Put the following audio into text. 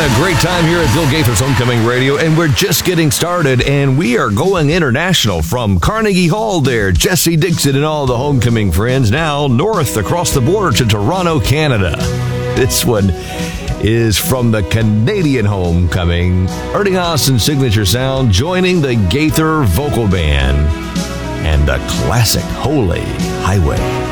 a great time here at Bill Gaither's Homecoming Radio, and we're just getting started, and we are going international from Carnegie Hall there. Jesse Dixon and all the Homecoming friends now north across the border to Toronto, Canada. This one is from the Canadian Homecoming. Ernie Austin signature sound joining the Gaither Vocal Band and the classic Holy Highway.